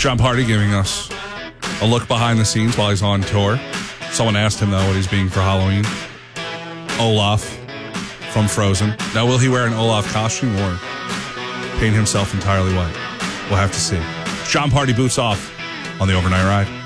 Jon Pardi giving us a look behind the scenes while he's on tour. Someone asked him, though, what he's being for Halloween. Olaf from Frozen. Now, will he wear an Olaf costume or paint himself entirely white? We'll have to see. Jon Pardi boots off on the Overnight Ride.